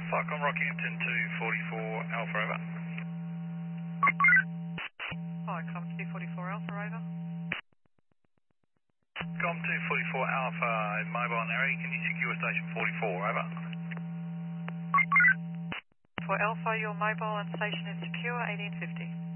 Falcon Rockhampton to 44 Alpha, over. Hi, come 244 Alpha, over. Com 244 Alpha, mobile and area, can you secure station 44, over? For Alpha, your mobile and station is secure, 1850.